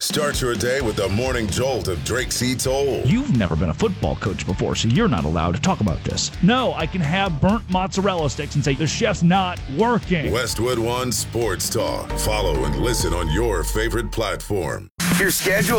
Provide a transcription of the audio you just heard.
Start your day with the morning jolt of Drake C. Toll. You've never been a football coach before, so you're not allowed to talk about this. No, I can have burnt mozzarella sticks and say the chef's not working. Westwood One Sports Talk. Follow and listen on your favorite platform. Your schedule